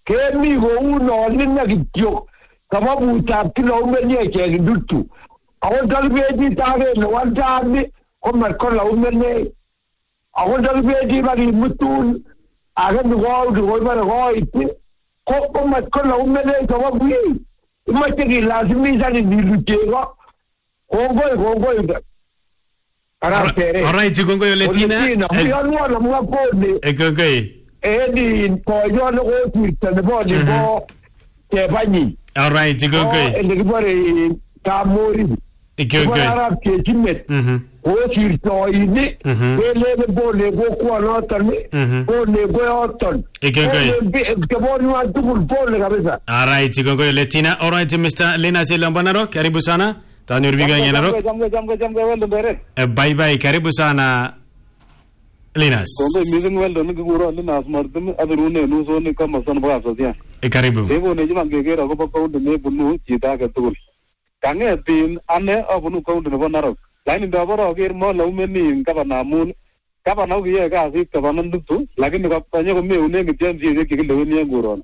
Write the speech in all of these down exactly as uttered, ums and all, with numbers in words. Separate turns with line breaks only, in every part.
kemi kou non inne kityo sababutab kilaumenyek chekindutu ako ndalbeji tage ne wandami komat kolaumenyek ako ndalbeji bakimutun age ngoudi koibare koiti ko komat kolaumenyek sababu imache kilazimisha niluchego kongoi kongoi
Alright, kongoi Letina.
Miyonwa na mga pone.
E kongoi.
E di koyo na ko twita ne bo ni bo tebanyi.
Alright, kongoi.
E de kibare kamori.
E kongoi.
Arab ke jimet. Mhm. O sirto ini. Ele ne bo le go kwa lotan ni. O le go oton.
E kongoi.
Ke bo ni wa tukul pole kabisa.
Alright, kongoi Letina. Alright, Mister Lina Silambonaro, karibu sana. Tani Urbiga Nyanaro.
Jamga jamga jamga wendo bere.
Bye bye, karibu sana Linas.
Kongo mizin wendo ni guro Linas martum adrune nu so ni kama san ba asosia.
E karibu.
Ego ne jima gegera ko pa kaunde ne bunu chita ka tul. Kange tin ane abunu kaunde ne bonaro. Laini ndo boro ger mo la umeni ngaba namun. Kaba na ugiye ka asi kaba nandutu lakini ka panye ko me une ngitian ji ke kile ni nguro.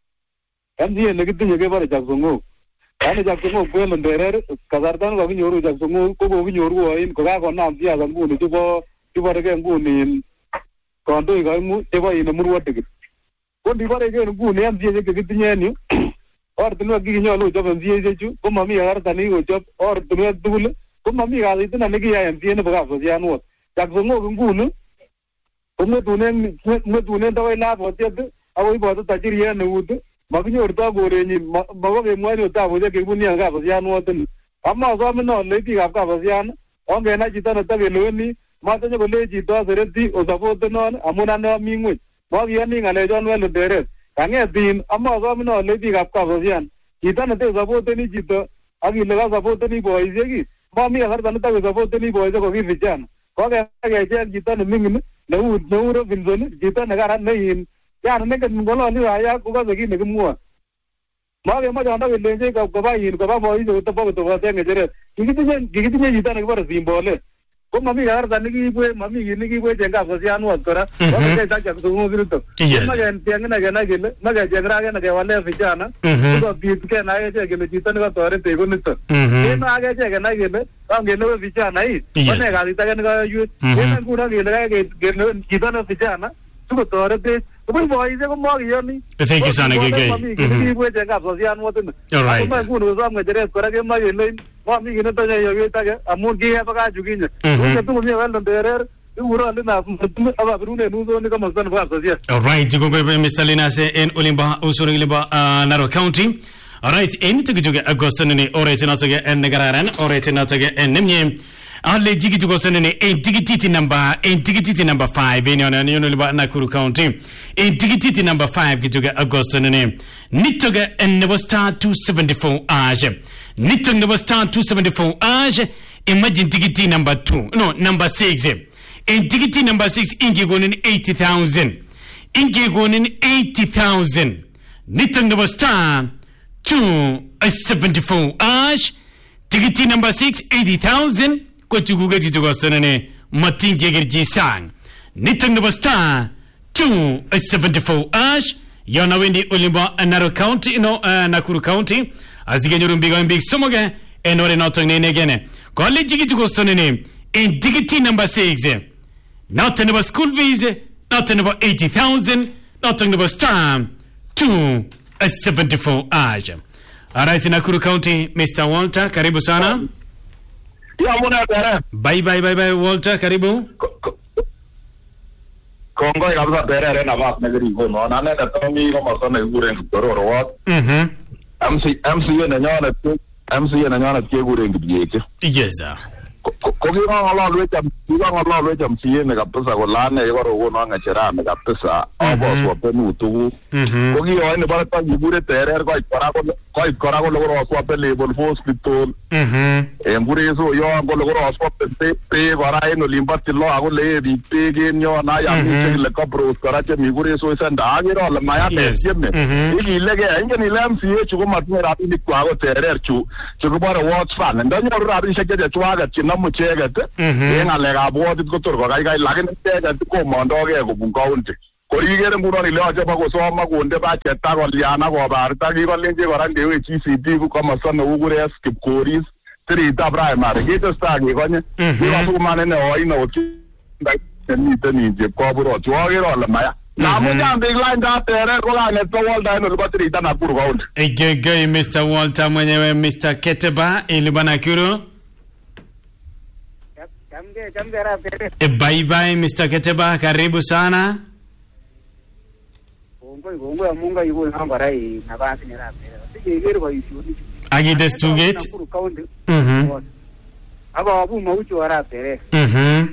Kanji ne kitinye ke bare jaksongo. Ani jaksongo kwelo nderer kazartan ko kinyoru jaksongo ko ko kinyoru oin ko ka konam sia san nguni tubo tubo rege nguni kondo ko mu tebo ine murwote kit ko di bare ke nguni am sia ke kitinye ni or tinu ki nyolu job sia sia chu ko mami agar tani ko job or tinu dul ko mami ga itina ne ki ya am sia ne baga so sia no jaksongo nguni ko mo tunen mo tunen dawai la bo tet awoi bo ta jiriya ne wud makinyor ta gorenyi mago ke mwani ta bo ke buni anga bo ya no ten amma so amno le ti ga ka bo ya onge na jita na ta ke loni ma ta ko le ji to sereti o support non amuna no mingwe mo ya ni ngale jon wel dere kange din amma so amno le ti ga ka bo ya jita na te support ni jita agi le ga support ni bo isegi ma mi har ta ta support ni bo ko vi vichan ko ke ke je jita na mingwe ne u no ro binzon jita na ga ne ya ne ke ngolo ni aya ko ga gi ne kumwa ma ge ma janda ke lenje ka ko ba yin ko ba mo iso to ba to ba te ngere gigi tinye gigi tinye jita ne ba simbole ko mami yar da ni gi bwe mami gi ni gi bwe jenga so sia no kora ko ke ta ja so ngo giruto ma ge tiang na ge na ge ma ge jengra ge na ge wale fichana ko bi ke na ge ge jita ne ba tore te ko nito ke na ge ge na ge le ang ge no fichana i ko ne ga dita ge na yu ke na ku na ge le ge ge jita ne fichana tu tore te Kung boy, isa kung mo yun.
Thank you, Sana Gigi.
Hindi ko siya kapsasiyan mo din.
Alright.
Kung may kuno sa mga direct, para kayo mag-ilay, mami ginito niya yung itaga, amon giya pa kajugin niya. Kung ito mo niya well, nderer, yung uro alin na, aba, pero na nuso ni kamastan pa kapsasiyan. Alright,
kung ko Mister Linase in Ulimba, Usuring Ulimba, Naro County. Alright, any to get Augustin in the Orate not to get and Nagaran, Orate not to get and Nimye. Alle jigi to go send in a digitity number, a digitity number five in on Nakuru County. A digitity number five get to get Augustin name. Nitoga and never start two seventy four age. Nitong never start two seventy four age. Imagine digitity number two. No, number six. A digitity number six ingi going in eighty thousand. Ingi going in eighty thousand. Nitong never start two seventy four age. Digitity number six, eighty thousand. Kochugugaji to Gostonane, Martin Gegerji sang. Nitang the star, two seventy four ash, Yana Windy Ulimba and Naro County, no, Nakuru County, as again you're big and big Somoga, and or not name again. College to Gostonane, in dignity number six. Nothing about school visa, nothing about eighty thousand, nothing about star, two seventy four ash. Alright, Nakuru County, Mister Walter, karibu sana.
Ya muna tere.
Bye bye bye bye Walter, karibu.
Kongo ya kabisa tere re na vas negeri gono. Na ne na tomi ko masone gure ngoro ro. Mhm. M C M C na nyana M C na nyana tie gure ngibiyeke.
Yes sir.
Ko gi ko ala lwe jam, gi ko ala lwe jam sie ne kabisa ko lane ko ro gono nga chera ne kabisa. Abo so penu tu. Mhm. Ko gi o ne para ta gure tere ko para ko ko kora ko logro so pe label force pitol. Mhm. E ngure so yo ko logro so pe pe para eno limbat lo ago le di pe ge nyo na ya mi le ko bro kora che mi gure so isa nda ge ro le maya te sieme. E gi le ge inge ni lam sie chu ko mat ne ra ni kwa ko tere chu chu ko para watch fan nda nyo ra ri se ke de twa ga chin na mu che ga te. E na le ga bo ti ko tor ko ga ga la ge te ga ko mo ndo ge ko bun ko unti. Korigere ngunon ile yoche bakosoma konde budget takoliana kobarta kikolenji kora ndewe G C D komosta neu Kures Kipkoris tirita primary kitestai kekonye kikasukumane neoino miten in chepkoborot chukokere ole maya namun chang biik laindab teret kokanget kowolda en olibo tirita Nakuru County.
Igegei Mister Walter mwenyewe Mister Keteba ilibo Nakuru.
Jamge jamge rap teret.
E bye bye Mister Keteba, karibu sana.
Kongoi kongoi amunga yuko namba rai nabasi ni rap teret. Sikegere boisioni.
Agides tuget.
Nakuru County.
Mhm.
Aba abu mauchu rap teret.
Mhm.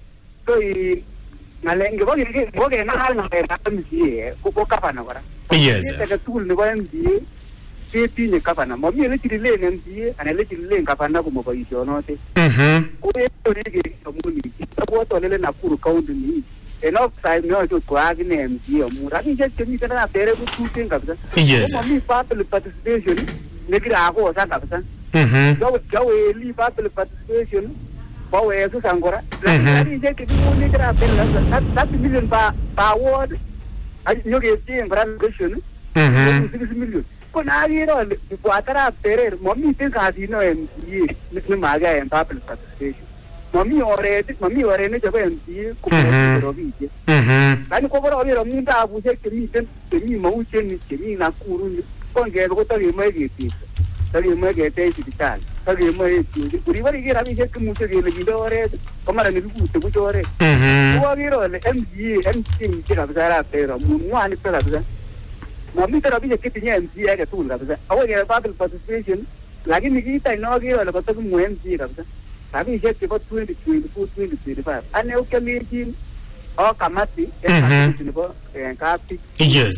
So i nalenge boge boge na hal na rap M C A ko kapana kora.
Yes.
Ita tool ni M C A. Tinye kapana mami le chile M C A ana le chile kapana ko mo boisionote.
Mhm.
Ko eto rige community. Ko to le Nakuru County ni. Enough time no to ko agine M C A mu. Rani je kemi kana tere ku tuting kabisa.
Yes.
Mami people participation ne gira ako sa kabisa.
Mhm.
Jawe jawe li people participation bawe yesu sangora. Rani je kemi mu ne gira bella that million ba ba ward. Ai nyoge tie brand question. Mhm. six million. Ko na giro buatara tere mami te kasi no M C A ni maga en people participation. Mami ore mami ore ne jabe M C A ko ko bije. Mhm. Ani ko boro ore mu ta bu je kemi ten kemi mau chen ni kemi Nakuru ni ko nge ko ta ge mai ge ti. Ta ge mai ge te hospital. Ta ge mai ti. Kuri bari ge rami je kemu te ge le gido ore ko mara ni ku te ku ore. Mhm. Ko giro le M C A M C A ni ka bizara tere mu mu ani pera bizara. Mami tera bije kitinya M C A ke tool kabisa. Awe ge public participation lakini kita inogiro le kotoku mu M C A kabisa. Tabi je tipo twenty twenty-four twenty twenty-five. Ane ukemiji o kamati ya nipo ngapi?
Yes.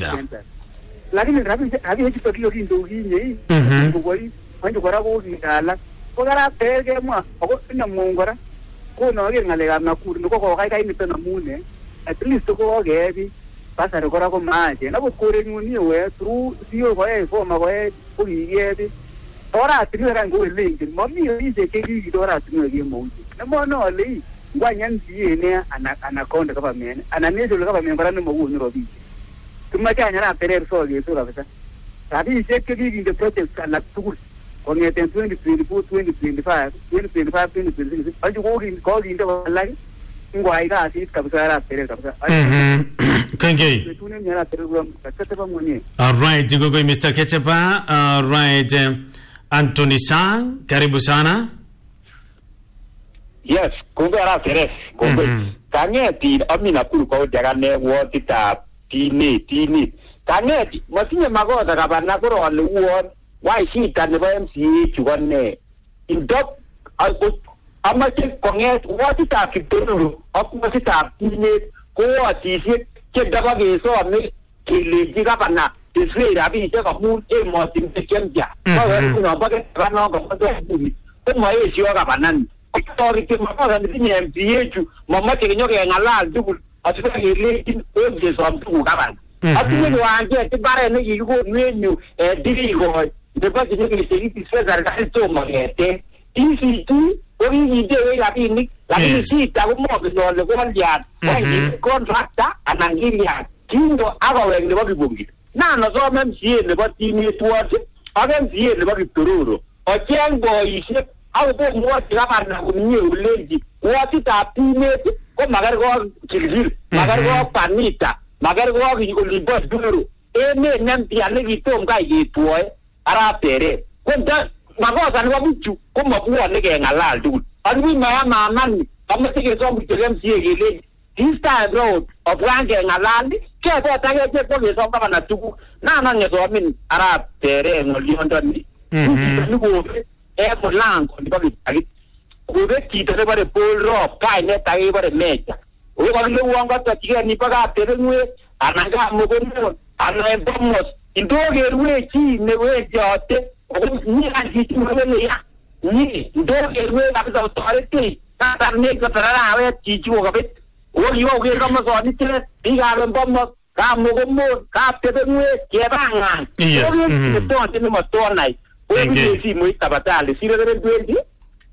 Lakini rabi rabi je tipo kio kindo kinye. Ngoi wanjo kora ko ngala. Ko gara tege mo ko ina mongora. Ko no ge ngale ga Nakuru ko ko kai kai ni tena mune. At least ko ge pasare kora ko maje na bukure nyuni we through sio ko e forma ko e ko yedi ora tinera ngo link mami ise ke gi dora tinera ge mo na mo no le ngwanyan die ne ana ana konde ka men ana ne do ka men barane mo woni robi kuma ka nyana perer so ge to kabisa tabi ise ke gi de project ala tukur ko ne ten twenty twenty-four twenty twenty-five twenty twenty-five twenty twenty-six ajo ko gi ko gi de wala ngwai ga sit kabisa ra perer kabisa.
Kengei. All right, Jigogo Mister Ketepa. All right, um, Anthony Sang, karibu sana.
Yes, kumbe ara teres. Kumbe kangeti amina kuru ko jagane wotita tini tini. Kangeti masinye magoda kabana kuro on won why she can never M C A chugane. In dog amache konget wotita kituru akumata tini ko atisi ke daba ge so ami kile jiga bana iswe rabi je ka mu e mo tin te kemja ba wa ku no ba ke ka no ko to ni ko mo e sio ka banan to ri ke ma ka ni M C A chu mama ke nyo ke ngala du atu ka ke le tin o je so am tu ka ban atu ni wa je ti bare ni yi ko ni nyu e diri ko de ba ke ni se ti se gar ka to mo ke te ti si tu ori ni de we la bi ni lakini si ta ko mo ke no le ko ya wa ni contractor anangilia kindo aba wenge babibungi na no so M C A le batini tuwati aba M C A le babitururu o chengo ise au bo mo tira bana kunye ulenji wati ta pineti ko magar go kilgil magar go panita magar go ko libo duru e me nem piane gitom ga yituoe ara pere ko da magoza ni wabuchu ko mabuwa ne ke ngalal du alwi ma ma man kama sikiri so mu M C A gele this time road of range ngalali ke to ta ke ko le so ka na tuku na na nge so min ara tere no liondo ni ni ko e ko lang ko ba bi ko be ki te ba de pol ro pa ne ta e ba de mecha o ko le wanga to ti ni pa ga tere nwe ananga mo ko no ana bombos indoge ruwe chi ne we jote ni anji ti mo le ya ni indoge ruwe ga ba to are ti ta ta ne ko tara we chi chi ko be o yo ge ka mo so ni tele di ga le bombos ka mo ko mo ka te be nwe ke ba nga
Yes.
o to ti mo to nai o ni si mo ta batale si le twenty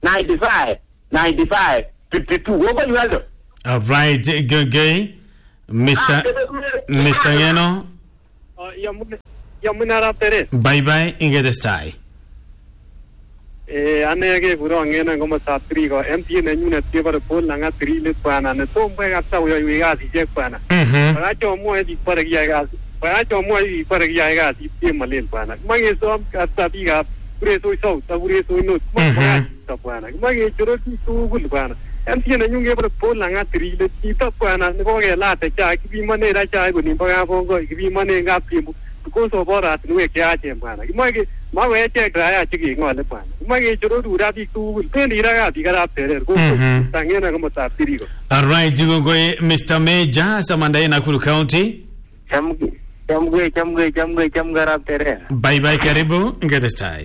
ninety-five ninety-five fifty-two wo ba yo
All right, Gege. Mister Mister Ngeno.
Yamuna arap tere.
Bye bye ingetestai.
Eh anege kuro ngena ngoma satri ko M P na nyuna tiba pol langa tri le pana ne tombe gata yo yiga si je pana. Mhm. Para cho mo e di para yiga. Para cho mo e para yiga si pe malen pana. Mange so gata biga pure so so ta pure so no. Ma ta pana. Mange choro ti tu gul pana. M P na nyunge para pol langa tri le ti ta pana ne ko ge la ta cha ki bi mane ra cha ko ni pa ga phong ko ki bi mane ga pi ko so bora tu e kya che pana. Mange ma we che graya chi ki ngol pana. Mange choro du ra ti tu te ni ra ga ti ga ra tere ko ta ngena ko ta tiri ko.
All right, you go Mister Meja Samanda Nakuru County.
Cham cham go cham go cham go cham ga ra tere.
Bye bye karibu ingetestai.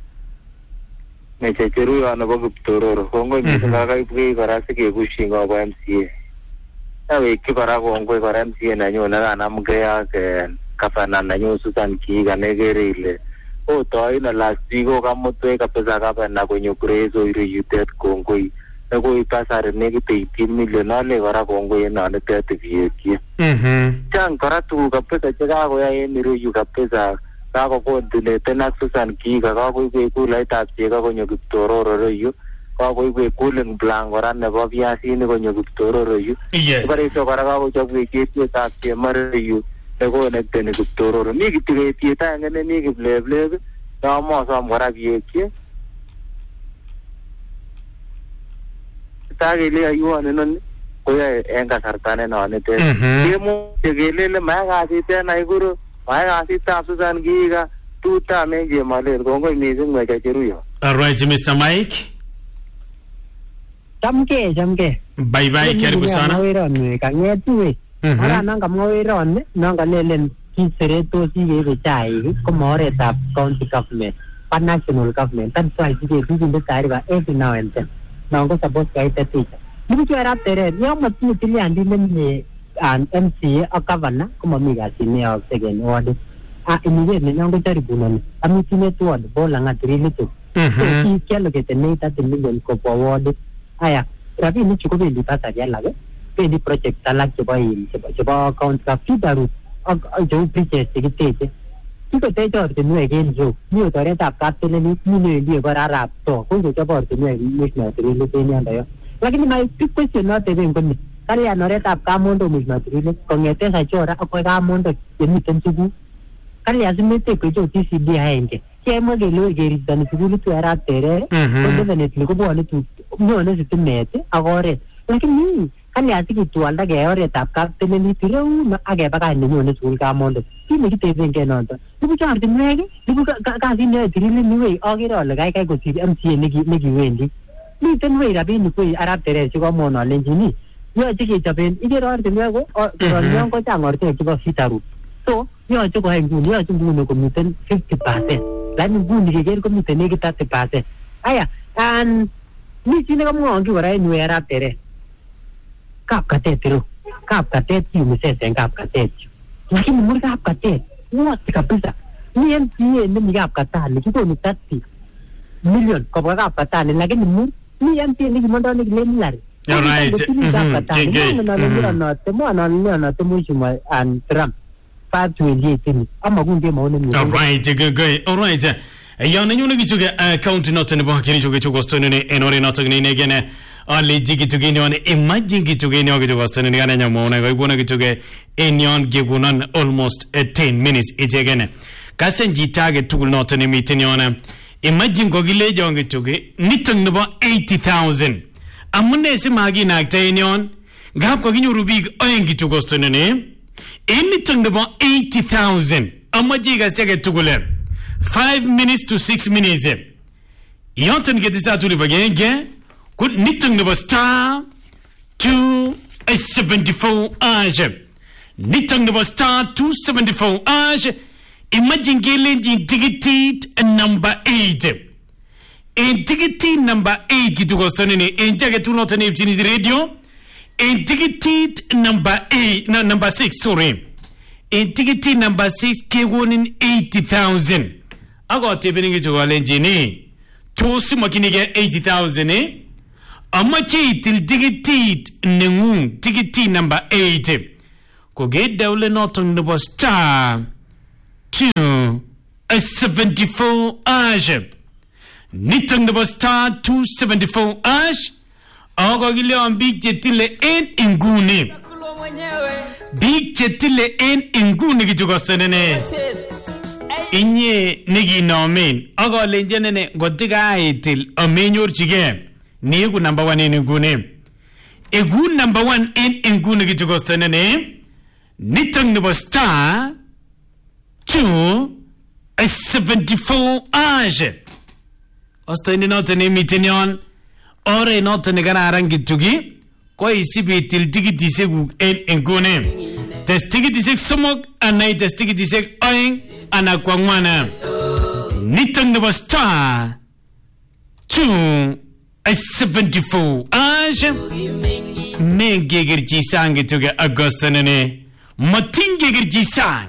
Me che churu ana ko guptoro ko ngo ni ga ga ipu ga ra se ke kushinga ba M C A. Ta we ki bara ko ngo ga M C A na nyo na na mu ga ke kafana na nyo Susan ki ga ne ge ile. O to ina last week ko ka motwe ka pesa ka pa na ko nyo preso ire yutet ko ngo i na ko ipasare ne ki eighteen million ale gara ko ngo ina ne te te ki ki. Mhm. Chang kara tu ka pesa che ga ko ya ni ru yu ka pesa ka ko ko dile te na Susan ki ga ka ko ko ku lai ta che ga ko nyo guptoro ro yu ka ko ko ku len blank ora ne ba bia si ne ko nyo guptoro ro yu.
Yes.
Bare so gara ka ko jo ku ki ti ta che mar yu. Ko ne te ne guptoro ni ki ti ti ta ne ni ki ble ble ta mo so mo ra bi ki ta ge le ayu ne non ko ya en ka sarta ne no ne te ke mo ke le le ma ga si te na guru ma ga si ta Susan gi ga tu ta me ge ma le ko ngo ni sing me ka chiru yo.
All right, Mister Mike.
Jamke jamke.
Bye bye karibu sana.
Ka nge tu Ara nang kamoy ron nang kalelen ki sereto si ge chai ko more tap county government pan national government tan sai si ge bi bi tari ba every now and then nang ko suppose kai te ti ni ki ara tere yo mat ni ti andi ne an M C A akavana ko mami ga si ne of second ward a ini ne nang ko tari bunan ami ti ne to ward bola ngatri ni to ki kelo ke te ne ta ti million ko ward aya rabi ni ko be li pa ta ya la pe di project talak coba ini coba coba account ka fidaru jo piche se kite ti ko te jor te nu again jo ni o tore ta ka te ni ni ne di ba ra to ko jo coba te ni ni na te ni te ni anda yo lakini mai pi question na te ben kon kali ya nore ta ka mondo mi na te ni ko ngete sa chora ko ka mondo ni ten sugu kali ya simete ko jo ti si di haenge ke mo ge lo ge ri dan sugu tu era tere ko de ne ti ko bo ne tu no ne se te mete agore lakini kan ya ti tu anda ge ore tap ka te ni tiro na age ba ka ni no ne sul ka mondo ti ni te ben ke no to ni char de ne ge ni ka ka si ne tri ni ni we age ro la ga ka ko ti M C A ni gi ni gi wendi ni ten we ra bi ni ko arab tere si ko mo no len ji ni yo ti ki ta ben ige ro de ne go o ro ni ko ta ngor te ki ba fitaru so yo ti ko ha ngu ni yo ti ngu no ko mi ten fifty percent la ni ngu ni ge ko mi ten ni ki thirty percent aya an ni ti ne ko mo ngi wara ni arab tere kap kate tiro kap kate ti mi se sen kap kate lakini mur kap kate what kabisa ni M C A ni kap kata ni ko ni thirty million ko kap kata ni lakini mur ni M C A ni mondo ni le milari
all right
gege no no no te mo no no no te mo chuma an tram five twenty-eight ni ama gunde mo ni
all right gege all right ya na nyuna gichuge account not ne ba kiri chuge chugo stone ne enore not ne ne gene ali jigi tuge ne on imagine gituge ne oge chugo stone ne gana nyamo na go gona gituge enyon gigunan almost ten minutes ite gene kasenji target tugul not ne meeting yona imagine go gile jonge tuge nitang ne ba eighty thousand amune se magi na tenyon gap ko ginyuru big oyengi chugo stone ne enitang ne ba eighty thousand amaji ga sege tugule five minutes to six minutes. Yonton get this out to the again. Good nitting the star two seventy-four age. Nitting the star two seventy-four age. Imagine getting ticket number eight. In ticket number eight, you go stand in in jacket to not an Chinese radio. In ticket number eight, no, number six, sorry. In ticket number six, K one in eighty thousand. I got tipping to a lenjini. Two smoking eighty thousand, eh? A machi till ticket nengun, ticket number eight. ko gede ule noton nebo star two seventy-four ash niton nebo star two seventy-four ash ako gileon big jetile en inguni big jetile en inguni kichukosenene inye neginomen ako lenjenene ngotika itil amenyorchige ni ku number one en inguni egu number one en inguni kichukosenene niton nebo star two seventy-four ash osteni noton emiten yon ore noton nekararan kituki ko isibitil tikitisek en inguni tes tikitisek somok anai tes tikitisek oeng ana kwangwana niton nebo star two seventy-four ash mengegerchi sang kituki agostanene matingegerchi sang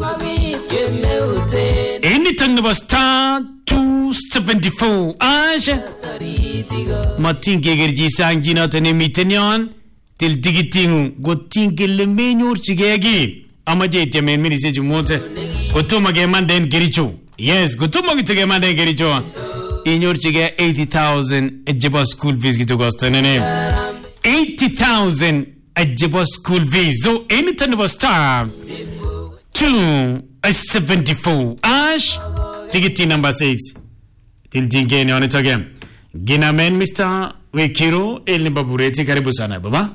niton nebo star two seventy-four ash matingegerchi sang jinoton emiten yon til tikiting gotingele menyorchigegi amaje itemen minise jumote gotuma gemanden gericho yes gotuma kitemanden gericho inyorchige eighty thousand ejebo school fees kitugostene eighty thousand ejebo school fees so anything about star two seventy-four ash ticket number six till jingeni on it again ginamen Mister Wekiro Elimbabureti karibu sana baba.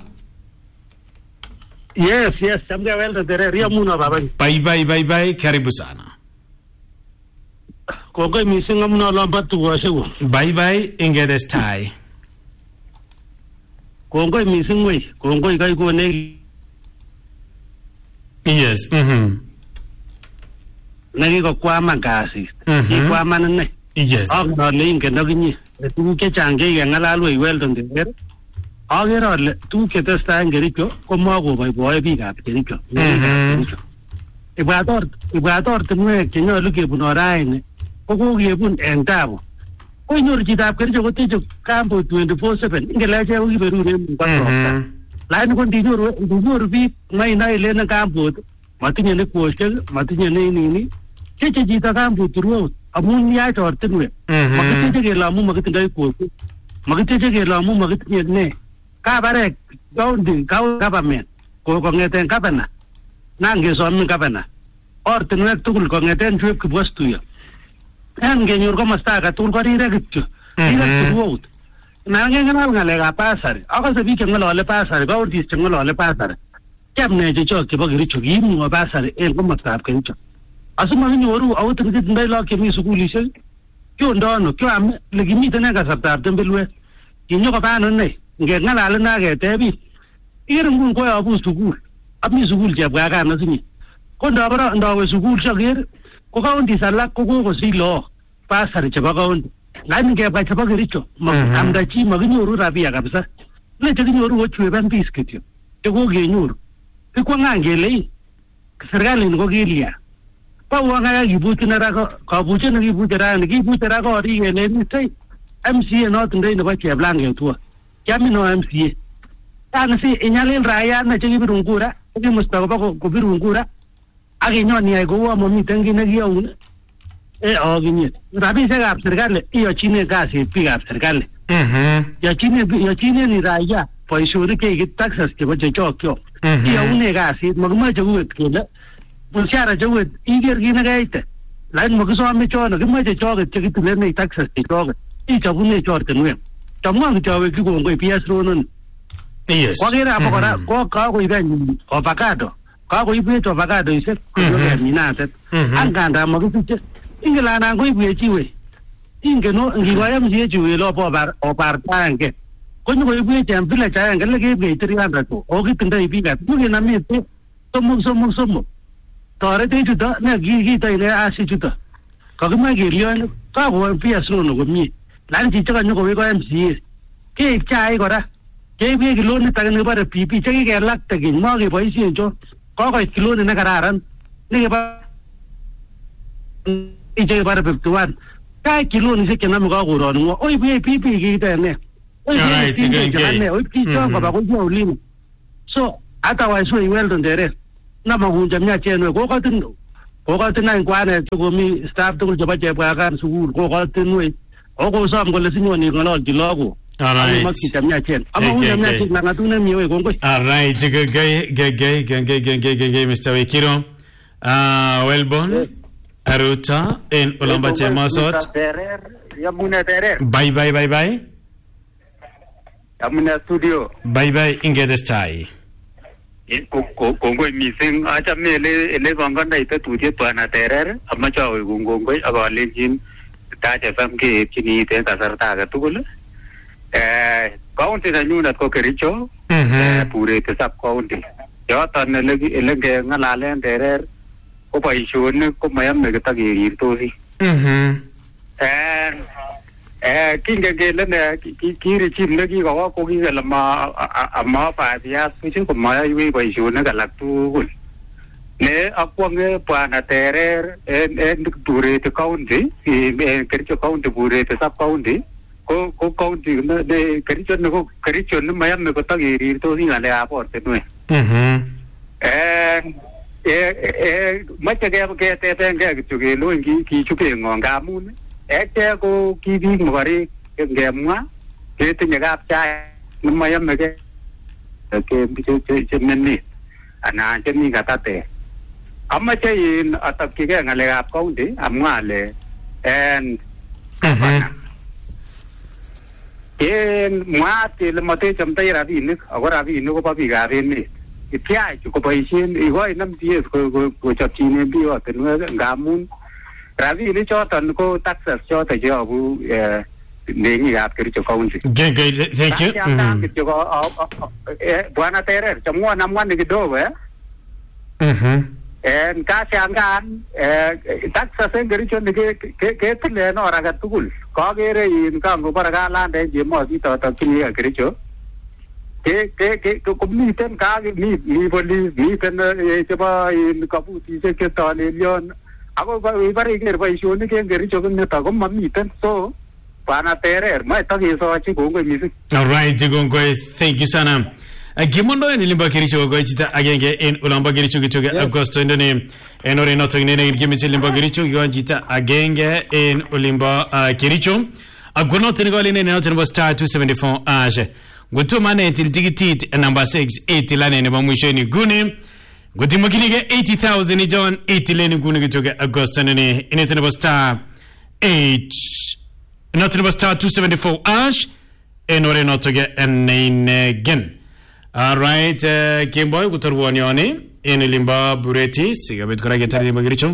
Yes, yes, samga welda tere ria muna baba.
Bye bye bye bye karibu sana.
Kongo misinga muna lomba tuwashu.
Bye bye ingede stai.
Kongo misingwe, kongo ikai ko ne.
Yes, mhm.
Nagi ko kwa magasi.
Mhm.
Kwa manne.
Yes.
Ak na le inge ndaginyi. Tu ke change ge ngalalu welda tere. Agera le tu ke testa ngericho ko mago bai boy bi ga ngericho.
Mhm.
Ibator ibator tnwe kenyo luke bunoraine. Ko ko yebun entabo. Ko nyor jidap kerjo ko tejo kampo twenty-four seven ingela je ugi beru ne mbato. Lain ko dinyor dinyor bi mai nai le na kampo matinye ne koshel matinye ne nini. Cheche jita kampo turu amun ya tor tnwe. Makete ge lamu makete dai ko. Makete ge lamu makete ne. Ka bare gaundi gau government ko ko ngeten kabana. Nange son kabana. Or tnwe tukul ko ngeten chwep ki bostu ya. En genyor ko mastaka tun ko rire gitcho rire tuwot na ngen ngal ngale ga pasar ako se bi kengal ole pasar ko dis kengal ole pasar kem ne je chok bo giri chogi mu pasar en ko mastaka kencho asuma ni oru awut ngit ndai lo ke mi sukuli se kyo ndono kyo am le gimi tene ga saptar tembelwe kinyo ko bano ne ngen ngal ale na ge tebi irungun ko abu sukul ami sukul je bwa ga na sinyi ko ndabara ndawe sukul shagir ko kaundi salak ko ko silo pasar chaba kaundi lani ke ba chaba gericho amda chi magnyoru rabia kabisa le tegnyoru ochwe ban biskit yo ko genyoru ko ngangele serikali ngo gilia pa wanga gibuti na rako ka buche na gibuti ra ni gibuti ra ko ri ne ni sai M C A not ndai no ba che blange tu kami no M C A ana si inyalen raya na che birungura ke mustafa ko ko birungura agi nyoni ai go mo mi tengi na giya un e o ginye rabi se gap serikali io chine gasi pi gap serikali
Mhm.
ya chine ya chine ni raya poi shuri ke git taxes ke bo cho kyo io une gasi magma jagut ke la bushara jagut iger gina gaite lain mo so me cho na gma je cho ke git le ne taxes ke to i cho une cho te nu tamwa ke cho we ki go ngoi P S ro non
Yes.
ko gira po kora ko ka ko iben avocado ka ko ibu to avocado ise ko yo minate anganda magutu ingela na ko ibu chiwe ingeno ngiwa ya mje chiwe lo po bar o par tanke ko ni ko ibu che ambila cha ngale ke be three hundred to o ki tinda ibi ga tu na mi to somo somo somo tore te ju da na gi gi tai le asi ju da ka ko ma gi lion ka ko P S no ko mi lan ji cha ni ko we ko M C ke cha ai ko ra ke be ki lo ni ta ni ba pi pi che ke lak ta gi mo ge bai si jo ko ko kilo ni na kararan ni ba i je ba pe tuan ka kilo ni se ke na mo ga go ro no oi be pi pi gi ta ne oi pi pi ga ne oi pi cho ko ba ko jo lin so ata wa so i well don dere namakunja mnyachen we kokotin kokotin any kwanet komi staff tugul chebo chepkakan sukul kokotin we kokosom kole sinyoni ng'ololchi lagok.
All right. All right. Gay, gay, gay, gay, gay, gay, gay, gay, Mister Wekiro. Ah, Wellborn. Aruta in Olamba Chemasot. Bye, bye, bye, bye.
Yamuna studio.
Bye, bye. Inge the sty.
Kongoi missing achame ele ele banganda ite tuje pana terer amacha we kongoi abalenjin tache famke chini ite kasarta age tugul. Eh, county na nyuna ko Kericho, eh, pure te sub county. Yotan elegi elenge ngalalen terer ko paishon ko mayam me ta girir tosi.
Mhm.
Eh, eh kinge gele ne kiri chim ne ki ko ko ki gele ma ama pa dia su ko ma wi paishon ne galak tu. Ne akwang pa na terer en en pure te county, e Kericho county pure te sub county. Ko ko county na de Kericho no Kericho no mayam me ko ta girir to ni ale aporte no.
Mhm.
Eh eh eh macha ge ke te te ge tu ge lo ki ki chu pe ngong ga mun. Eh te ko ki di ngari ge mwa ke te ga cha no mayam me ge ke ke che menni ana che ni ga ta te. Amma che in atap ki ge ngale ga county amwa le en en muate le mate chamtai ravi ni agora ravi ni ko papi ga ni itia ko paisien i goi nam dies ko ko chapchine bi wa ten gamun ravi ni chotan ko taxes chota jo bu eh ne ni ap keri cho kaunti
ge ge thank you
eh buana terer chamwa namwan ni do we
mhm
en ka siangan eh taxes ngeri cho ni ke ke tle no raga tugul ko gere in ka ngo paraga lande je mo ti to to kini ngeri cho ke ke ke ko mi ten ka ni ni boli ni ten e chaba in ka pu ti se ke to ne yon ako ba i bari ger ba isho ni ke ngeri cho ne ta ko mi ten so pana terer mai ta ge so chi ko ngo mi.
All right, Jigongo, thank you sana. Gimondo en limba kiricho go chita agenge en ulamba kiricho kichoge Agosto ndene en ore noto ngene gimichi limba kiricho go chita agenge en ulimba kiricho agono tenigole ne noto number star two seventy-four age gutuma ne til ticket number six eight lane ne bamwisho ni gune gutima kilige eighty thousand John eight lane gune kichoge Agosto ndene in number star eight noto number star two seventy-four age en ore noto ge en again. All right, uh, Kimboy, kutarwani oni in limba bureti sigabet kora getari limba girichum.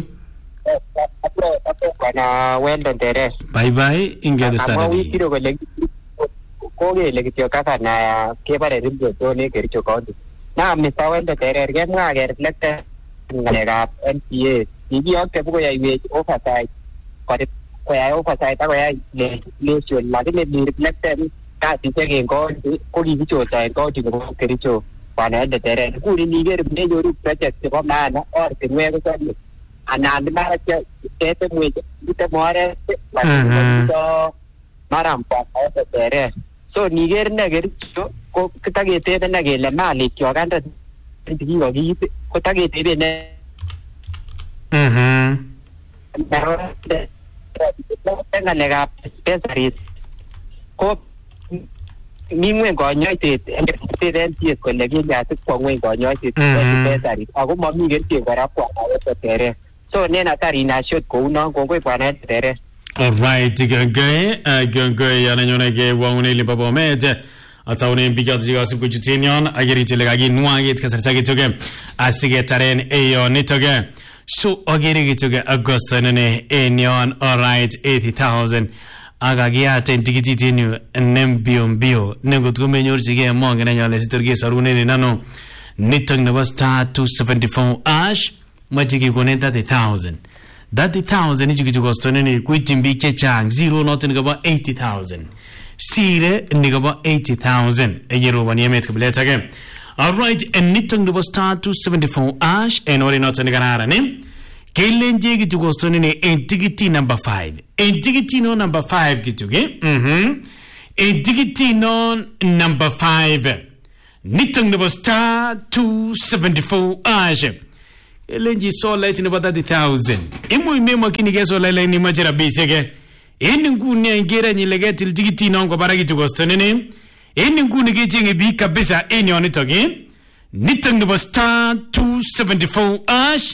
Kana Weldon tere.
Bye bye, inge the start.
Ama wikiro ko legi ko ge legi tio kaka na ke bare rimbo to ne giricho ko. Na Mister Weldon tere ge nga ge reflector ngalega N P A. Ibi oke buko ya iwe oversight. Ko ko ya oversight ko ya legislation la de ni reflector ka ti ke ko ko di cho sai ko ti ko kericho pana de tere ku ni ge ne yo ru project ko na na or ke we ko ni ana de ma ke te te mu te more la to maram pa ko tere so ni ge ne ge ko ta ge te na ge la ma li kyo kan ta ti go gi ko ta ge te ne
mhm
na de tenga nega pesaris ko ni ngwen ko nyoitet en ti ko le gi ya ko ngwen ko nyoitet pesari ako mami ge ti gara kwa na tere so ne na tari na shot ko no ko ko pa na tere.
All right, genge genge yana nyona ge waune le babo meje ataune bigat jiga su ku chutinion ageri tele gagi nuage tkasarcha ge toge asige taren eyo nitoge so ageri ge toge Agosto ne enyon. All right, eighty thousand agagia ten tikiti nu nembio bio nego tume nyorjige monge na nyale sitorge sarune ne nano nitong na basta two seventy-four ash majigi konenta thirty thousand thirty thousand ijigi Agosto ne kuitimbi chang zero not ngaba eighty thousand sire ngaba eighty thousand ejero waniemet kabeleta ge. All right, and nitong na basta two seventy-four ash en ori not ngara ne Kelenje gitu Agosto ne entity number five. Entity no number five gitu ge. Mhm. Entity no number five. Nitong number star two seventy-four age. elenji solait nebo thirty thousand imuch memokyinige solait ni moche rabisiek ke en inguni ingere nyile ketil tikitit non kwa barak kichukostenene en inguni kechenge biik kabisa en yonitok nitok nebo star two seventy-four ash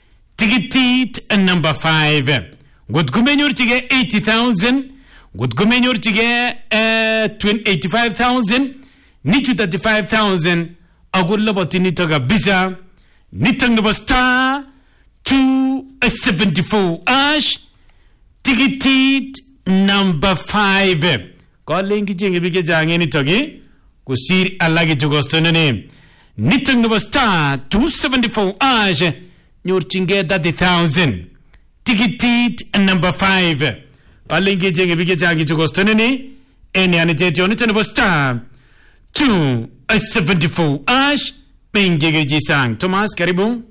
tikitit number five ngot kumenyorchige eighty thousand ngot kumenyorchige eighty-five thousand nichu thirty-five thousand ako labati nitok kabisa nitok nebo star two seventy-four ash tikitit number five kalen kichenge biik chechang en nitok kusir alak chukostenene nitok nebo star two seventy-four ash nyorchinge thirty thousand tikitit number five kalen kichenge biik chechang chukostenene en yanitet nitok nebo star two seventy-four ash pengege sang. Thomas, karibu.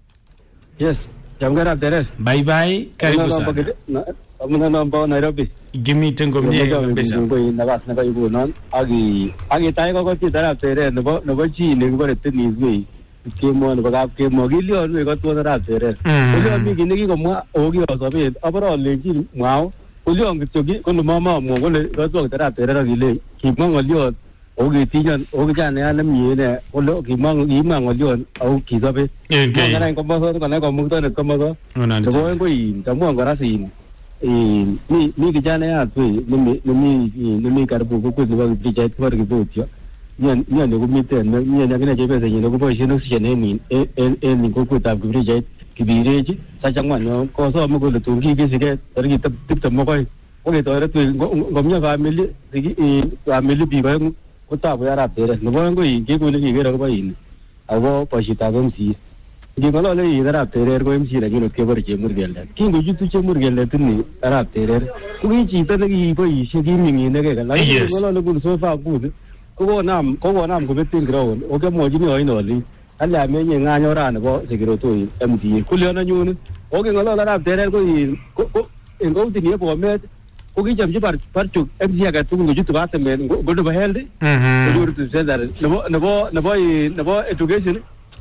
Yes, jamgara Teres.
Bye bye, karibu sana.
Amuna namba Nairobi.
Gimi tengo mnye kabisa.
Ngo inagas na kayo non. Agi agi tayo ko ko tara Teres no bo no bo chi ne ko rete ni zui. Ke mo no ba ke mo gi lio no ko to tara Teres. Lio mi gi ne gi ko mo o gi o so be abro le ji ngao. Lio ngi to gi ko no mama mo ko le ko to tara Teres gi le. Ki mo lio ogi tijan ogi jane ala mi ne olo ki mang i mang olio au ki sabe
okay
ngana ko mo so ko na ko mu to ne ko mo so ko ko i ta mo ngara sin e mi mi ki jane a tu ni mi ni ni mi kar bu ko ko ba ki jai twar ki bu tio ni ni ne ko mi te ni ni ne ne je be se ni ko bo shi no si ne ni e e ni ko ko ta ki jai ki bi re ji sa chang wan no ko so mo ko le tu ki ki se ke tar ki tap tap mo ko o ke to re tu ngom nya family ki family bi ba Kota bu yara tere, nubo ngo i ke ko ni ke ra ko in. Abo pasita gom si. Ke ngalo le i ra tere ko im si ra ni ke ber je mur gel. Ki ngo ju tu che mur gel tu ni ra tere. Ku i chi ta ni ko i se ki mi ni ne ke la. Ngalo le bu so fa bu. Ko ko nam ko ko nam ko be tin gro. O ke mo ji ni oi no li. Ala me ni nga nyo ra ne bo se gro to i M D. Ku le na nyu ni. O ke ngalo ra tere ko i ko ko ngo ti ni bo me Ogi jam jibar parchuk M C aga tungu jutu bata men godo bahelde mhm godo tu sedar nabo nabo nabo nabo education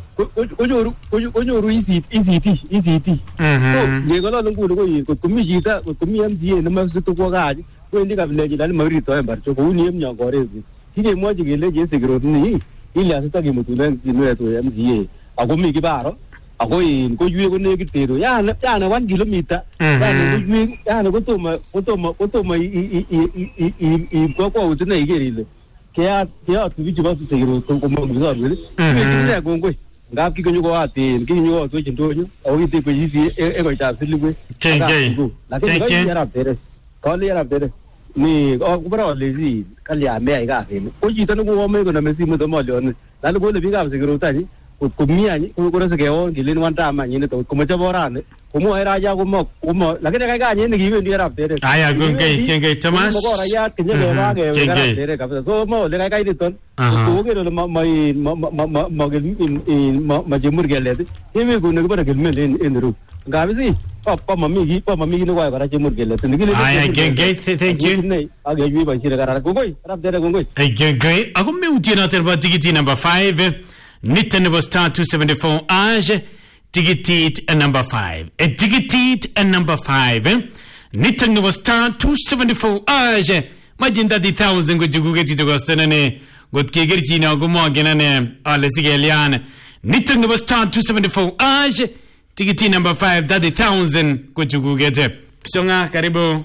godo godo ru easy easy easy mhm ye godo lungu go ko kumi jita ko kumi M C na ma su to ko ga ko ndi ka village dal mari to embar ko uni em nya gore kige mo ji gele je segro ni ile asa gi mutu len ni no to M C ago mi gi baro ago in ko yue ko ne ki tero ya na ya na one kilometer ya na ko yue ya na ko to ma ko to ma ko to ma i i i i i ko ko u ne ge rile ke ya ke ya tu bi ba su segiro ko ko mo ga rile ni ne ko ko ga ki ko ko ate ki ni ko to chin to ni o ki te ko yi si e ko ta silwe
ke ke
la ke ko ya ra tere ko le ya ra tere ni o ko bro le si ka ya me ai ga ke ko ji ta no ko me ko na me si mo to mo le ni la ko le bi ga segiro ta ni kumia ni ko ko se ke o gilin wan ta ma ni ne to ko mo jabora ne ko mo era ja ko mo ko mo la ke ga ga ni ni gi ni ra tere
aya gun ke ke ke Thomas
mo ko ra ya ke ne ba ke ga tere ka so mo le ga ga ni ton ko ke lo ma ma ma ma ma ge ma ma jemur ge le ni me ko ne ba ge me le en ru ga bi si pa pa mami gi pa mami gi no ga ra jemur ge le ni gi
aya ke ke thank you
ne a ge bi ba si ga ra ko ko ra tere ko ko
ai ke ke ako me uti na ter ba tikiti number five Nitten was star two seventy-four age tigitit number five a tigitit number five Nitten was star two seventy-four age majinda di thousand go juguge ti gostene got kegerchi na go mo genane ale sigelian Nitten was star two seventy-four age tigiti number five that the thousand go juguge te psionga karibu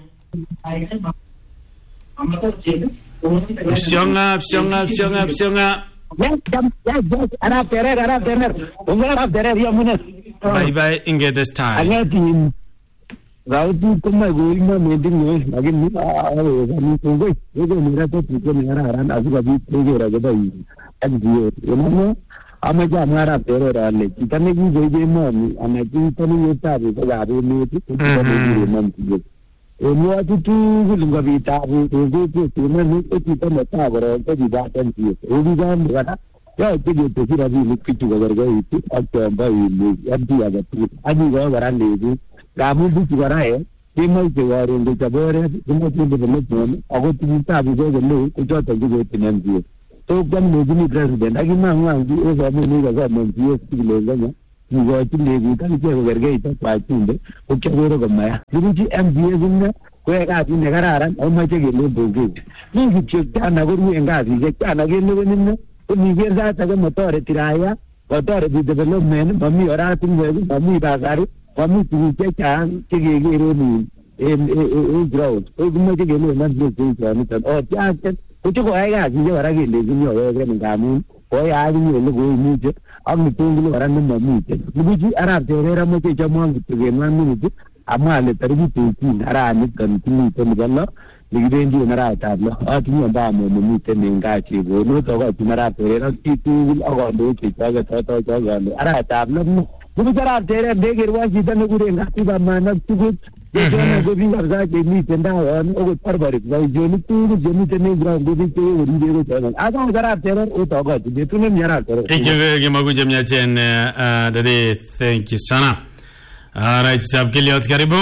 psionga psionga psionga psionga
Yes, yes, yes. Arab Terer, Arab Terer. Ungar Arab Terer, ya munes.
Bye bye, inge this time.
Again, Rautu kuma going na meeting news. Again, ni ah, ni tunggu. Ini mira tu tu mira orang asyik abis tunggu raja bayi. Aduh, ini mana? Ama jam Arab Terer ale. Kita ni juga jadi mana? Ama kita ni kita ni kalau ada ni tu kita ni mana? Emu atu tu gulunga bita bu tu tu tu mana ni kita mata berapa kita datang sih. Emu jam berapa? Ya itu tu kita ni kita juga bergai itu. Apa bayi ni? Abdi ada tu. Adi juga berang ni. Kamu tu juga raya. Kemau juga orang kita berada. Kemau tu berlebihan. Aku tu kita juga berlebihan. Kita tu juga tenang sih. So kan mungkin president. Lagi mana orang tu orang ni juga menteri sekali lagi.
kikochi legut ak ichek kokerkeit ak wachumbe ko kiakere komaya. Kiruchi M C A inne koyae kasit nekararan ako moche kelen pongezi. Mi kityo chana koruen kasisiek chana kelewen inne ko niker sait age motoreti raia kotoreti development mami oratinwek mami basari mami tuguk chechang chekekere en en ground ko kimoche kelen manchester choniton o tiaket koche koyai kasisiek kora kelejin yoyoke ngamun koyai akinye ole koimuche ak mitongile kora nemomiten nibuchi arap Cherera amoche chomwon kityo kenwan minute amwa ale tarikit eighteen araniton kimiten nebo lo nekibendi en arawetab lo atinye mbamo nemiten en gaa chebo noto kochin arap Cherera ak chitugul ak kandoik chechwaket atochok ale arawetab lo nibuch arap Cherera ndekerwon chito nekuren katiba man ak tuguk chechone ko biik kabisa chemiten ndayon okot barbarik boisionik tugul chemiten en ground ko biik chekekoribe ko chonon akot arap Cherera otokochin betut nemi arap Cherera.
Kimakuja mnyachen dade, thank you sana. Alright, sab Kiliot karibu.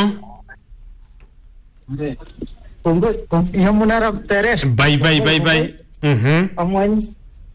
Kongoi, yamuna arap Cherera.
Bye bye bye bye. Mhm.
Amwani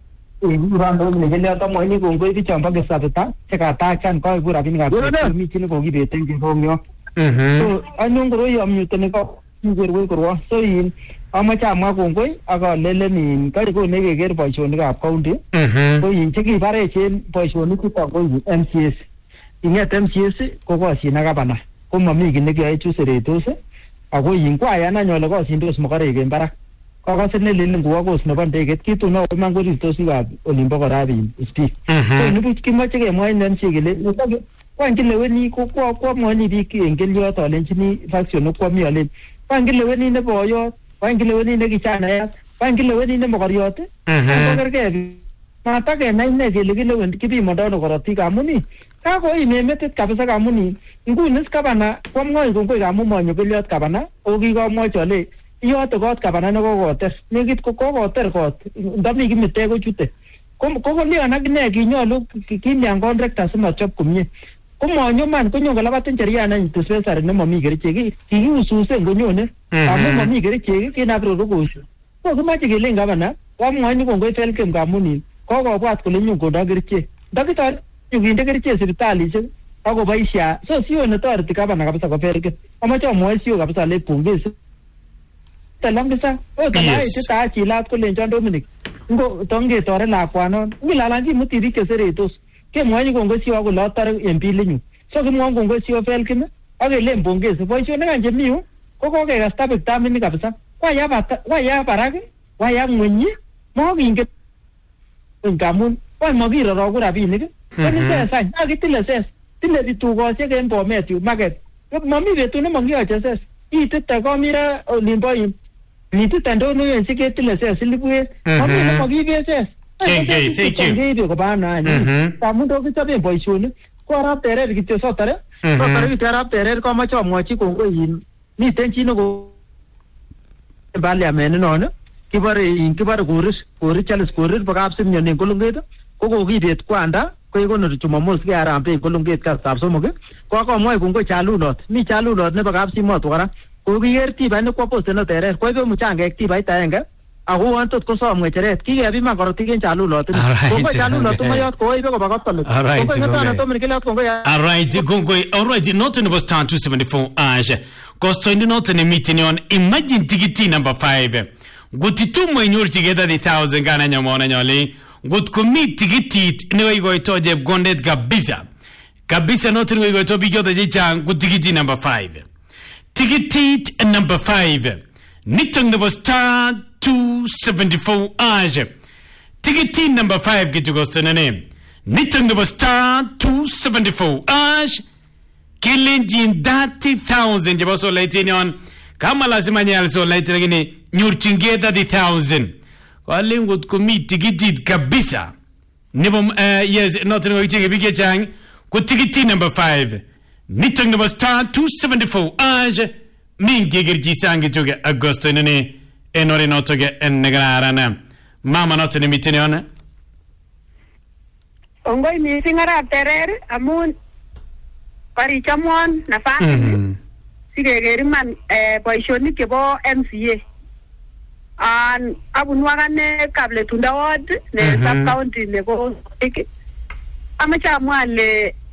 Urando ni Kiliot amwani kongoi kichamba kesatata chekatachan ko ibura binik ab mi chini ko gibeten ke kongyo.
Mhm.
So anyong koro yamyuten ko ngwerwe korwa. So in amache amwa kongoi akalele ni kari ko nekeker boisionikab county.
Mhm.
So in chekibarechen boisionik chutok ko M C S. Inget M C S ko kosyin ak gavana ko mami kiy nekiyoe chu seretos ako yin kwayan anyun ole kosyindos mokorek en barak kokose nelelen kowo kos nebo ndeket kitun no iman korirtos biikab olimbo kora bin speak so nibuch kimoche kemwa en M C kele kwan kileweni ko kwamwoni biik en kelyot alenjini faction kwami alen kwan kileweni ne boyot kwan kileweni ne kichanayat kwan kileweni ne mokoriot ko kergei matakenai ne kele kileweni kipimondano korotik amun kakoim emetit kabisa kamun nguni gavana kwamwoi kongoi kamun manyo kelyot gavana o kikomwochi ale iyote kot gavana nekokoter nekit kokoter kot ndami kimite kochute kokolion akine kinyolu kinyan contractor simachop komie komanyo man konyo kolabatin cheriana dispensary nemami kerichek kikiususe ngonyone amun mami kerichek kinabro rokosho ko kimache kelen gavana kwamwoi kongoi felkem kamun kokobwat kole nyo kondo kerichek dakitar yukinde kerichek sipitalishek akoboisha so sio netoreti gavana kabisa kofelkem amache amwoi sio kabisa le pongezi talangisa o talai tita chilat kolenjon Dominic ngo tongetore lakwanon ngilalanji muti biik cheseretos kemwoi kongoi sio akolotar en bilinyu so kimwoi kongoi sio felkem akelen pongezi boisionik kanje miu ko kokekasta bitamini kabisa kwaya bata kwaya barak kwaya ngwenyi mokinge ngamun kwa makiroro ko rabinik koni sesa akitile ses tile bitugosiek en Bomet yu market mami betut nemokiyoche ses itite komira olimbo in nitite ndono en siketile ses ilibwet mami nemokiibe ses
Kengei, thank you.
Kengei ko bana ni tamun do kichoben boisionik ko arap Terer kityo sotare sotare kityo arap Terer ko amache amwochi kongoi in miten chi neko parliament nono kibore in kibore koris koris Charles koris bakap simnyo nen kolonget ko kokibet kwanda ko ikonori Jumamos ke arambe kolonget kastab somok ko akomwoi kongoi chalulot mi chalulot nebo kapsimot kora ko kiker tiba ne kwa poste no Terer ko ibe muchangek tibait aenge ako antot ko som ngecheret kikebiman korotik en chalulot ko chalulot mayot ko ibe ko bakotole ko ngotana to min kelat kongoi
alright kongoi alright not in was star two seventy-four ash costo in not in meeting on imagine ticket number five gotitu mwenyor together the thousand kana nyamona nyole got commit ticket ne wego toje gondet kabisa kabisa not in wego to bigyo the chang gut ticket number five ticket number five nitong the star two seventy-four ash ticket number five get to go to name nitong the star two seventy-four ash killing thirty thousand jaboso laitinion kama lazima nyal so laiti lakini nyurchingeta the thousand kwa lengo kumi tikitit kabisa nipo uh, yes not noichinge bige chang ku tikiti number five nitong number star two seventy-four aj mingi gerji sangi tuge agosto nene enore notoge ennegarana mama noto ni mitini ona
ongoi mising arap Terer amun bari chamon nafasi mm. Sikeker iman eh, boisionik chebo M C A an abunu akane Kabletunda ward ne sub county nebo amache amwa ale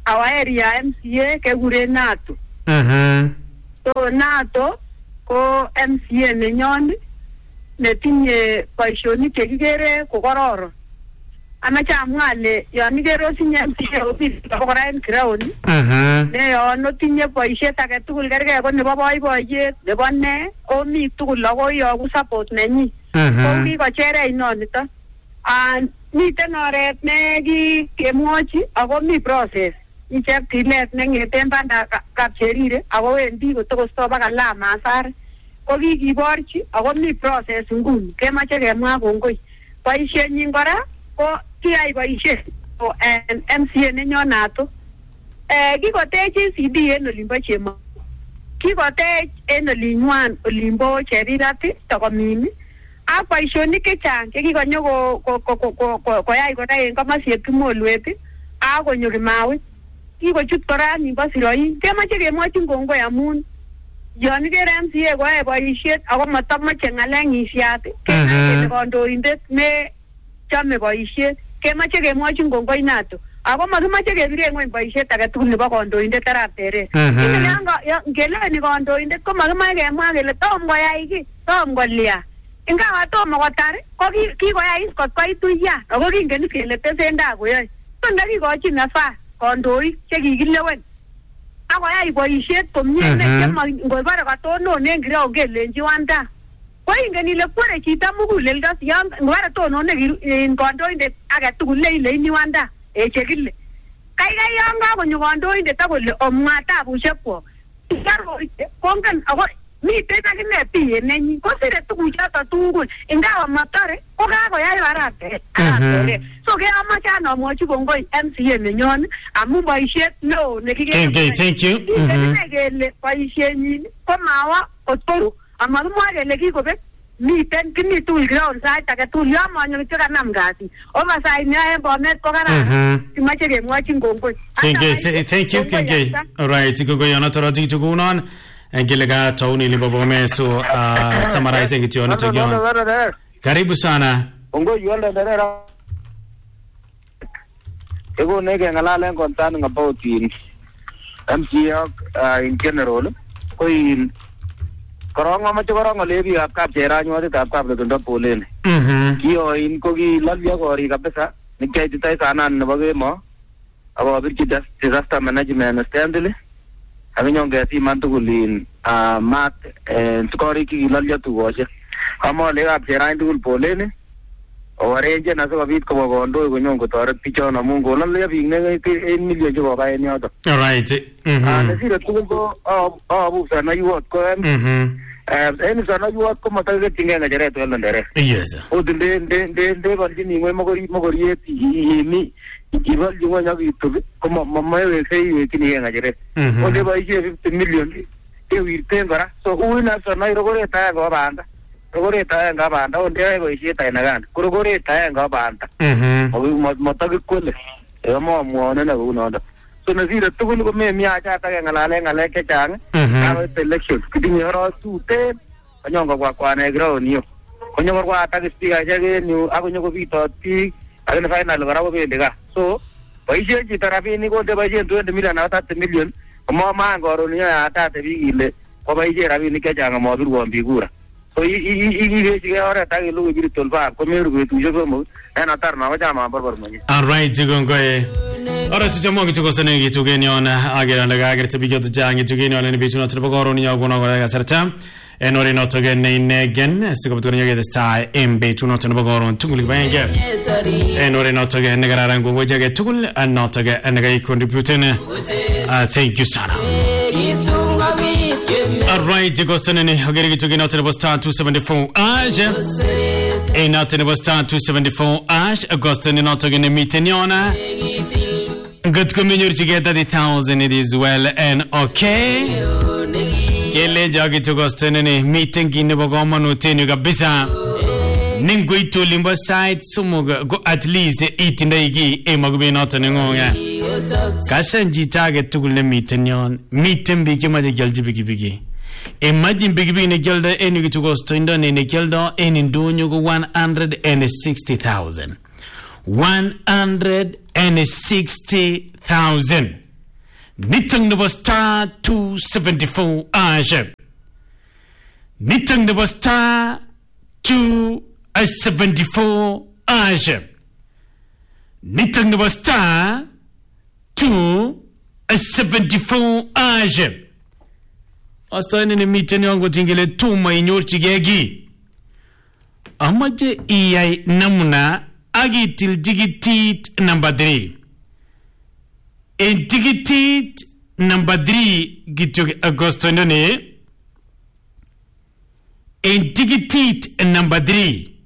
our area M C A kekure NATO.
Mhm.
So NATO ko M C A nenyon netinye boisionik chekikere kokororon. Amache amwa ale yon ikere osinye M C A office kora en ground.
Mhm.
Ne yon otinye boisiet age tugul kergei ko nebo boiboiyet nebo ne omi tugul akoi yoku support nenyi. Ko kikochere inonito. And miten oret ne kikemwochi ako mi process. Ichep tilet nengeten banda Kapcherire ako wendi kotokosto baka Lamasar. Ko kikiborchi ako mi process nguni kemache kemwa kongoi. Boisienyin kora ko kiyai boisiet ko en M C A nenyon NATO. Eh kikotech C D en olimbo Chemo. Kikotech en olinywan olimbo Cherirati tokomin. A boisionik chechang chekikonyo ko ko koyai kora en komosiek Kimolwet a konyo Kimawi. Kikochut kora nimbo Siroi. Kemache kemwochin kongoi amun yon ikere M C A koyoe boisiet ako matamache ng'alek ng'isiat kenai kele kandoindet ne chome boisiet kemache kemwochin kongoi NATO ako makimache kebire ng'weny boisiet age tugul nebo kandoindet Arap Terere. Ngeleweni kandoindet ko makimache kemwa kele tom koyai ki tom kolia ingawa tomo kotar ko kikoyai kot koitu ya ako kingen kele tesentai koyoe so ndakikochin nafas kandoik chekikilewen akoyai boisiet komie nechema ngobare katonon en kirao kelenji wanda ko ingen ile kwere chito muguleldo yon ngobare tonon en kandoindet age tugul ile ini wanda echekile kaikai yon kakonyo kandoindet akole omwa tabushek kwok kongen ako miten akine tiye nenyi kosire tukuchoto tugul ingawa matare ko kakoyai barate so ke amache anomwochi kongoi M C A nenyon amu boisiet neo nekikere.
Okay, thank you.
Kele boisienyin ko mawa otoru amakimwa kele kikobek miten kimi tugul ground sait age tugul yo manyo kanam kasi oversight ne en Bomet ko kararan kimache kemwochin kongoi.
Thank you, thank you, thank you. All right, kongoi yonotoroti tukunon Angelega Tauni Libobome so uh, summarizing it on to Gion. Karibu sana.
Ungo yuanda derera. Ego nege ngalalen concern about in M C A uh, in general. Ko in korong amache korong olebi ab Kapchera nyote ab Kapletundo Polen.
Mhm.
Kio in ko gi lalya kori kabisa. Nikai titai sana nebo kemo. Abo birki disaster management standile. Avinyo ngesi mantugulin uh, mat and skori ki lalya tuwashe. Kama ole Kapchera ndugul Polen. Owarenje na so bit ko gondo ko nyon ko toret pichona mungo lalya bingne en million jo ba en yoto.
All right. Mhm.
Ah nesira tugul ko abu sana yuot ko em.
Mhm.
Eh en sana yuot ko mataga tinga ngajere to ndere.
Yes.
O de de de de ba ni ngwe mogori mogori eti mi ibal jungo nyagi to ko mamma we sei we tinga ngajere. O de ba ije fifty million ke wirte ngara so uina sana irogore ta go banda. Rogore ta nga banda onde go ije ta na gan. Rogore ta nga banda.
Mhm.
O mataga kole. E mo mo na na uno da. So nasira tugul ko me mi acha ta ngalale ngale ke chang. Ka election kidini ro su te anyonga kwa kwa negro niyo. Konyo kwa ta stiga jage ni akonyo ko bito ti agene final gara ko bende ga. So baije ji tarafi ni ko de baije twenty million na thirty million. Mo ma ngoro ni ata te bigile. Ko baije rabi ni ke chang mo bir ko mbigura. So i i i i ge ora ta ge lu ji tolba ko meru ko tu jogo mo ana tar na waja ma barbar mo.
All right, jigongoe. Ora tujamogi tukosene gi tugeni ona agera daga agera tibigyo tujangi tugeni ona ni bichuna tubagoro ni nyagona gora ga sarta. En ori not again ne again siko tunya ge sta M bichuna tubagoro tunguli banga. En ori not again ne gara rango goja ge tugul and not again and ga contributing. Uh, thank you sana. All right, jigosene ni agera gi tugeni not star two seventy-four ash. E not in star two seventy-four ash agostene not again meeting ona. Good community together the thousand it is well and okay. Kele jagi tugostene meeting in bogoma no tenu kabisa. Ningo ito limbo side sumuga go at least eat in the igi e magube not ngonga. Kasanji target tugule meeting yon meeting bigi ma de gelji bigi bigi. Imagine bigi bigi ne gelda enu tugosto ne ne gelda en indonyo go one hundred sixty thousand. one hundred sixty thousand. Nitong nebo star two seventy-four ash. Nitong nebo star two seventy-four ash. Nitong nebo star two seventy-four ash. Asta ni miten yangu tingile tuma inyorchigegi. Amaje iyai namuna agitil digitit number three. In digitit number three gitu Agosto nene. In digitit number three.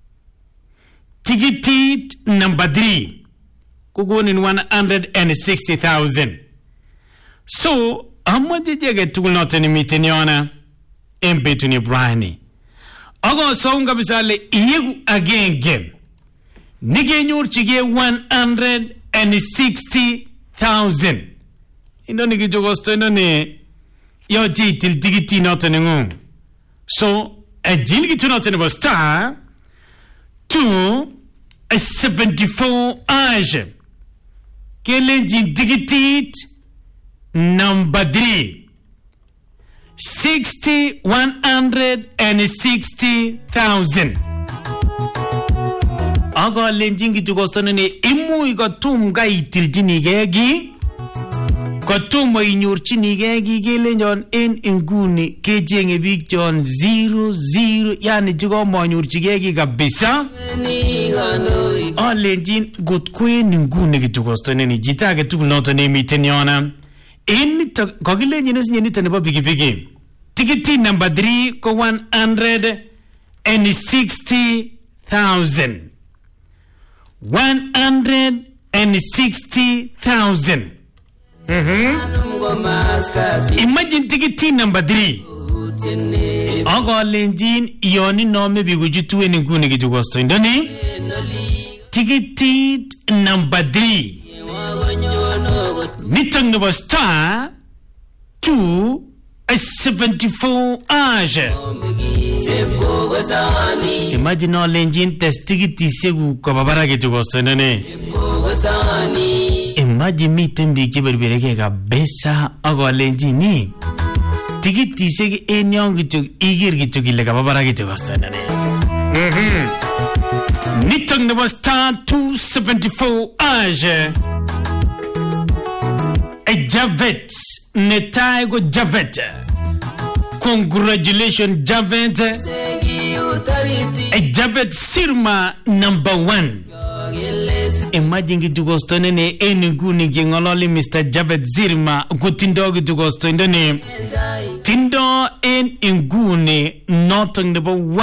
Digitit number three. Kugun in one hundred and sixty thousand. So amaje jege tukul ni miten yana. Embetu ni brani. Ago songa bisale iyu again game. Nige nyurchige one hundred and sixty thousand. Indo nige jogosto indo ne yo jitil digiti noto nengung. So a jilgi to noto nebo star two a seventy-four age. Kelenjin digitit number three. Sixty one hundred and sixty thousand. Aga lenjingi tukostono ne imu iko tumga itiljini gegi. Ko tumo inyurchini gegi gelenjon en inguni kejenge big John zero zero. Yani jigo mo nyurchi gegi kabisa. A lenjin gut kwen inguni kitukostono ni jitage tukunoto ne mitenyona. In kogile nyinus nyinita nebo bigi bigi. Tikiti number three ko one hundred and sixty thousand. One hundred and sixty thousand. Mm-hmm. Imagine tikiti number three. Ogo lenjin yoni nome bigujutu eni guni kijugosto indoni. Tikiti number three. Nitong nebo star two seventy-four age. Imagine all engine testigiti segu kwa babara kitu kostendane. Imagine meeting biki berbereke kabisa ago all engine ni tigiti segi enyong kitu igir kitu kile kwa babara kitu kostendane. Nitong nebo star two seventy-four age. A Javet Netaigo Javet. Congratulations Javet. A Javet Sirma number one. Imagine kitu kosto nene eni guni gengololi Mister Javet Sirma kutindo kitu kosto ndone. Tindo en inguni notong nebo one.